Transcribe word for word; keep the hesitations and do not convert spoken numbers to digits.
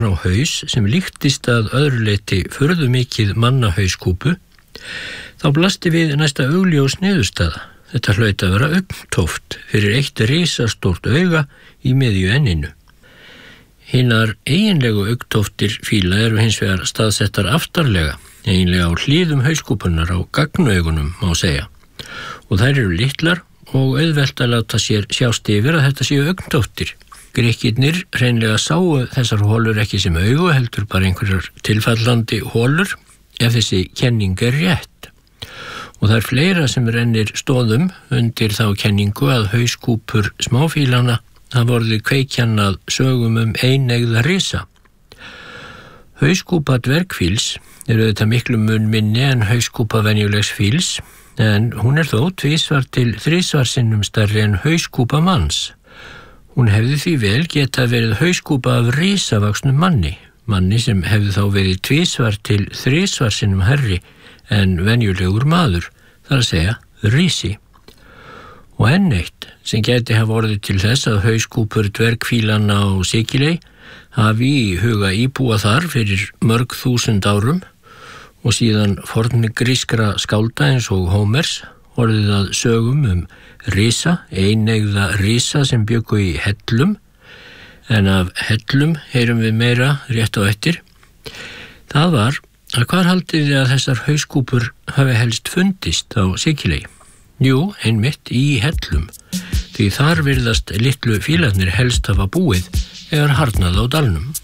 á haus sem líktist að öðru leyti furðu mikið mannahauskúpu, þá blasti við næsta augljós niðurstaða. Þetta hlaut að vera augntóft fyrir eitt risastórt auga í miðju enninu. Hinar eiginlegu augntóftir fíla eru hins vegar staðsettar aftarlega, eiginlega á hlíðum hauskúpunnar á gagnaugunum má segja. Og þær eru litlar og auðvelt að láta sér sjást yfir að þetta séu augntóftir. Grikkirnir hreinlega sáu þessar holur ekki sem augu, heldur bara einhverjar tilfallandi holur ef þessi kenning er rétt. Og það er fleira sem rennir stóðum undir þá kenningu að hauskúpur smáfílana hafa orðið kveikjan að sögum um eineygða risa. Hauskúpa dvergfíls er auðvitað miklu mun minni en hauskúpa venjulegs fíls, en hún er þó tvisvar til þrisvar sinnum stærri en hauskúpa manns. Hún hefði því vel geta verið hauskúpa af risavaxnum manni, manni sem hefði þá verið tvisvar til þrisvar sinnum herri en venjulegur maður, þar að segja risi. Og enn eitt sem gæti hafa orðið til þess að hauskúpur dvergfílanna á Sikiley hafi í huga íbúa þar fyrir mörg þúsund árum og síðan forngrískra skálda eins og Hómers orðið að sögum um risa, eineygða risa sem bjuggu í hellum, en af hellum heyrum við meira rétt á eftir. Það var að hvar haldið þið að þessar hauskúpur hafi helst fundist á Sikiley? Jú, einmitt í hellum, því þar virðast litlu fílarnir helst hafa búið eða harnað á dalnum.